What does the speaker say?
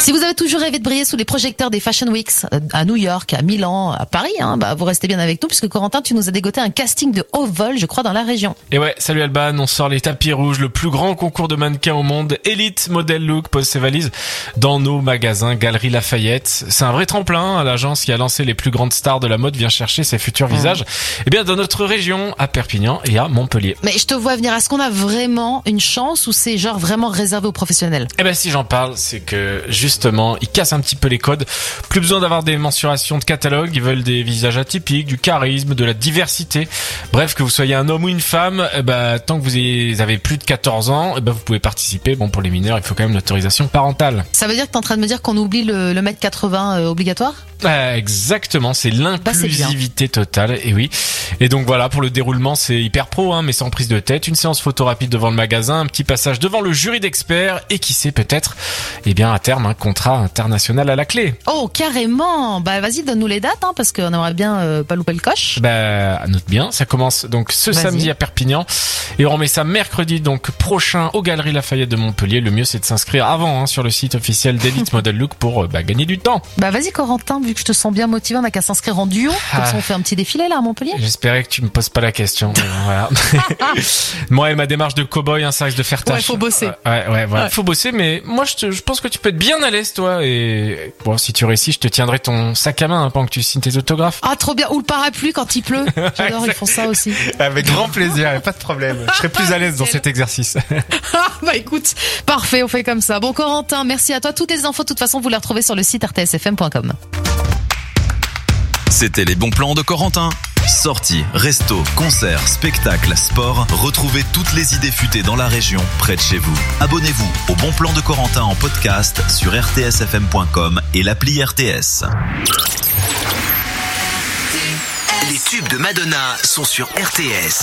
Si vous avez toujours rêvé de briller sous les projecteurs des Fashion Weeks à New York, à Milan, à Paris, vous restez bien avec nous puisque Corentin, tu nous as dégoté un casting de haut vol, je crois, dans la région. Et ouais, salut Alban, on sort les tapis rouges, le plus grand concours de mannequins au monde. Elite Model Look pose ses valises dans nos magasins Galeries Lafayette. C'est un vrai tremplin. L'agence qui a lancé les plus grandes stars de la mode vient chercher ses futurs visages. Eh bien, dans notre région, à Perpignan et à Montpellier. Mais je te vois venir. Est-ce qu'on a vraiment une chance ou c'est genre vraiment réservé aux professionnels? Eh ben, si j'en parle, c'est que justement, ils cassent un petit peu les codes. Plus besoin d'avoir des mensurations de catalogue. Ils veulent des visages atypiques, du charisme, de la diversité. Bref, que vous soyez un homme ou une femme, tant que vous avez plus de 14 ans, vous pouvez participer. Bon, pour les mineurs, il faut quand même l'autorisation parentale. Ça veut dire que t'es en train de me dire qu'on oublie le mètre 80 obligatoire? Exactement, c'est l'inclusivité totale, et oui. Et donc voilà, pour le déroulement, c'est hyper pro, mais sans prise de tête, une séance photo rapide devant le magasin, un petit passage devant le jury d'experts, et qui sait peut-être, à terme, un contrat international à la clé. Oh, carrément! Vas-y, donne-nous les dates, parce qu'on aimerait bien pas louper le coche. Note bien, ça commence donc ce samedi à Perpignan, et on remet ça mercredi, donc prochain aux Galeries Lafayette de Montpellier. Le mieux, c'est de s'inscrire avant, sur le site officiel d'Elite Model Look pour gagner du temps. Vas-y, Corentin, vu que je te sens bien motivé, on n'a qu'à s'inscrire en duo. Comme ça, on fait un petit défilé là à Montpellier. J'espérais que tu me poses pas la question. Voilà. Moi et ma démarche de cow-boy, ça risque de faire tâche. Ouais, faut bosser. Ouais. Faut bosser, mais moi, je pense que tu peux être bien à l'aise, toi. Et bon, si tu réussis, je te tiendrai ton sac à main pendant que tu signes tes autographes. Ah, trop bien. Ou le parapluie quand il pleut. J'adore, ils font ça aussi. Avec grand plaisir, pas de problème. Je serai plus à l'aise dans cet exercice. Écoute, parfait, on fait comme ça. Bon, Corentin, merci à toi. Toutes les infos, de toute façon, vous les retrouvez sur le site rtsfm.com. C'était les bons plans de Corentin. Sorties, restos, concerts, spectacles, sport. Retrouvez toutes les idées futées dans la région, près de chez vous. Abonnez-vous au Bon Plan de Corentin en podcast sur rtsfm.com et l'appli RTS. Les tubes de Madonna sont sur RTS.